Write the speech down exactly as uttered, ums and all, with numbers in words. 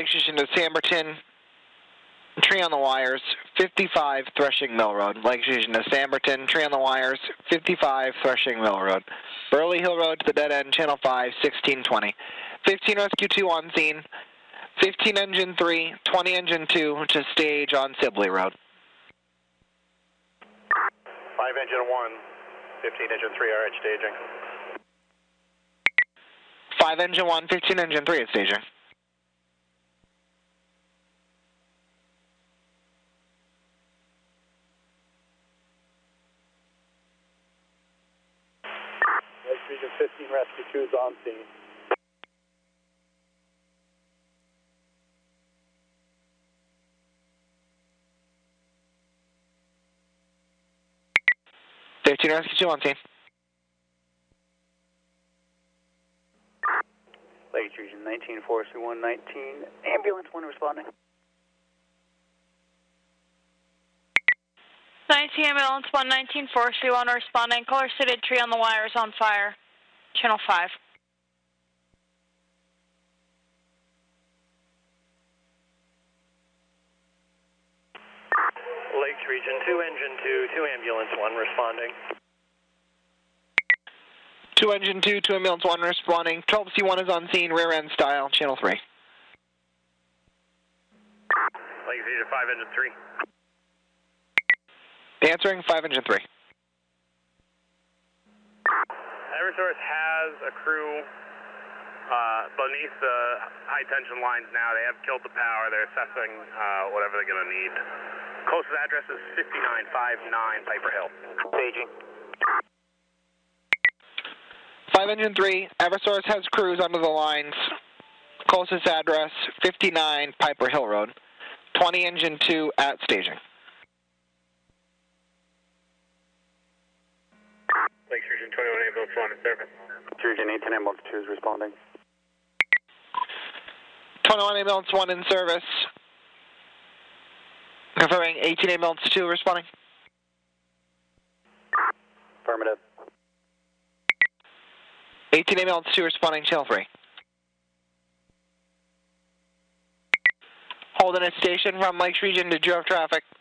Lakes Region to Samberton, tree on the wires, fifty-five Threshing Mill Road. Lakes Region to Samberton, tree on the wires, fifty-five Threshing Mill Road. Burley Hill Road to the dead end, channel five, sixteen twenty. fifteen Rescue two on scene, fifteen Engine three, twenty Engine two to stage on Sibley Road. five Engine one, fifteen Engine three are at staging. five Engine one, fifteen Engine three at staging. Region fifteen Rescue two is on scene. fifteen Rescue two on scene. Lakes Region nineteen, Forestry one nineteen, ambulance one responding. nineteen ambulance one nineteen, Forestry one responding. Color stated tree on the wires on fire. Channel five. Lakes Region two, Engine two, two ambulance one responding. two Engine two, two ambulance one responding. twelve C one is on scene, rear end style, channel three. Lakes Region five, Engine three. Answering, five Engine three. Eversource has a crew uh, beneath the high tension lines now. They have killed the power. They're assessing uh, whatever they're going to need. Closest address is fifty-nine fifty-nine Piper Hill. Staging. five Engine three, Eversource has crews under the lines. Closest address, fifty-nine Piper Hill Road. twenty Engine two at staging. Lakes Region twenty-one ambulance one in service. Region eighteen ambulance two is responding. twenty-one ambulance one in service. Confirming eighteen ambulance two responding. Affirmative. eighteen ambulance two responding, channel three. Holding a station from Lakes Region to Drove traffic.